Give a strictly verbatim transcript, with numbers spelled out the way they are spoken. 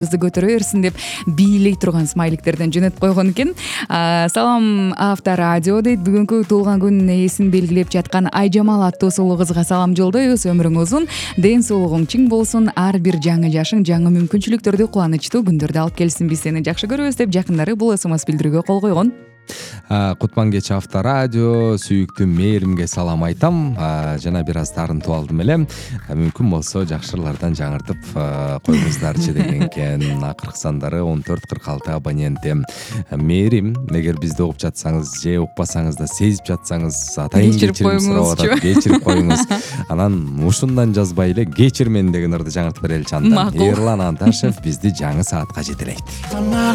көтөрө берсин деп бийлей турган смайликтерден жөнөтүп койгон экен. Салам Авторадио дейт. Бүгүнкү туулган күнүнүн ээсин белгилеп жаткан Айжамал аттуу сулуу кызга салам жолдойбуз. Өмүрүң узун, ден соолугуң чың болсун, ар бир жаңы жашың жаңы мүмкүнчүлүктөрдү, кубанычтуу күндөрдү алып келсин. Биз сени жакшы көрөбүз деп жакындары бул смс билдирүүгө кол койгон. Кутман кечи Авторадио сүйүктүү Мээримге салам айтам. Жана бир аз тарынтып алдым эле. Мүмкүн болсо жакшырлардан жаңыртып койгуңуздарчы деген экен. Акыркы сандары он төрт кырк алты абонентим. Мээрим, эгер бизди угуп жатсаңыз же укпасаңыз да сезип жатсаңыз, атайын кечирим сурап атат. Кечирип коюңуз. Анан ушундан жазбай эле кечир мени деген ырды жаңыртып берели чандан. Эрлан Анташев бизди жаңы саатка жетелейт.